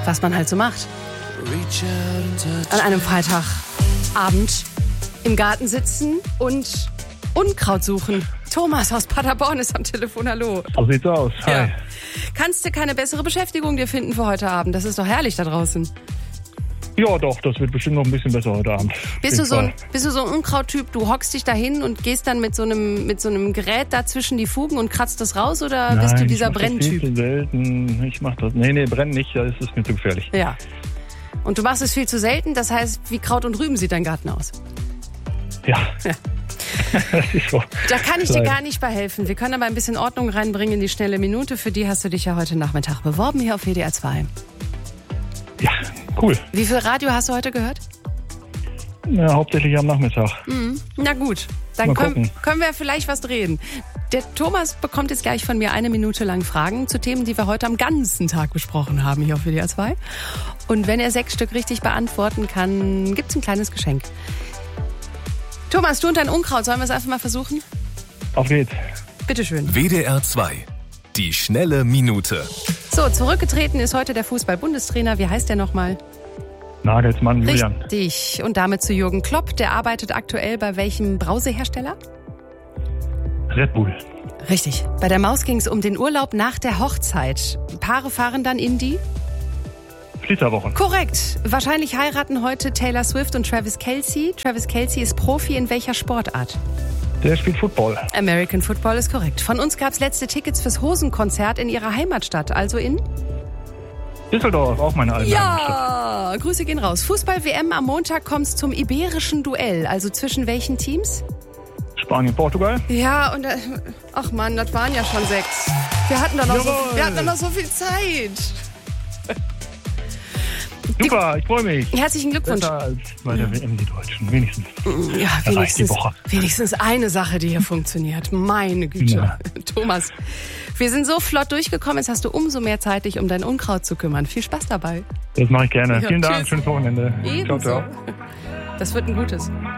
was man halt so macht. An einem Freitagabend im Garten sitzen und Unkraut suchen. Thomas aus Paderborn ist am Telefon, hallo. So sieht's aus, hi. Ja. Kannst du keine bessere Beschäftigung dir finden für heute Abend? Das ist doch herrlich da draußen. Ja doch, das wird bestimmt noch ein bisschen besser heute Abend. Bist du so ein Unkrauttyp, du hockst dich dahin und gehst dann mit so einem Gerät da zwischen die Fugen und kratzt das raus, oder bist du dieser Brenntyp? Viel zu selten. Ich mach das. Nee, brennen nicht, das ist mir zu gefährlich. Ja. Und du machst es viel zu selten, das heißt, wie Kraut und Rüben sieht dein Garten aus? Ja. Das ist so. Da kann ich dir gar nicht bei helfen. Wir können aber ein bisschen Ordnung reinbringen in die schnelle Minute. Für die hast du dich ja heute Nachmittag beworben hier auf WDR 2. Ja, cool. Wie viel Radio hast du heute gehört? Ja, hauptsächlich am Nachmittag. Na gut, dann können wir vielleicht was drehen. Der Thomas bekommt jetzt gleich von mir 1 Minute lang Fragen zu Themen, die wir heute am ganzen Tag besprochen haben hier auf WDR 2. Und wenn er 6 Stück richtig beantworten kann, gibt's ein kleines Geschenk. Thomas, du und dein Unkraut, sollen wir es einfach mal versuchen? Auf geht's. Bitteschön. WDR 2, die schnelle Minute. So, zurückgetreten ist heute der Fußball-Bundestrainer. Wie heißt der nochmal? Nagelsmann, Julian. Richtig. Und damit zu Jürgen Klopp. Der arbeitet aktuell bei welchem Brausehersteller? Red Bull. Richtig. Bei der Maus ging es um den Urlaub nach der Hochzeit. Paare fahren dann in die? Flitterwochen. Korrekt. Wahrscheinlich heiraten heute Taylor Swift und Travis Kelce. Travis Kelce ist Profi in welcher Sportart? Der spielt Football. American Football ist korrekt. Von uns gab es letzte Tickets fürs Hosenkonzert in ihrer Heimatstadt, also in? Düsseldorf, auch meine alte Heimatstadt. Ja, Grüße gehen raus. Fußball-WM am Montag kommt's zum iberischen Duell. Also zwischen welchen Teams? Spanien, Portugal. Ja, und ach Mann, das waren ja schon 6. Wir hatten doch noch so viel Zeit. Super, ich freue mich. Herzlichen Glückwunsch. Besser als bei der WM die Deutschen, wenigstens. Ja, wenigstens eine Sache, die hier funktioniert. Meine Güte. Ja. Thomas, wir sind so flott durchgekommen, jetzt hast du umso mehr Zeit, dich um dein Unkraut zu kümmern. Viel Spaß dabei. Das mache ich gerne. Ja, Vielen Dank, tschüss. schönes Wochenende. Ebenso. Ciao, ciao. Das wird ein gutes.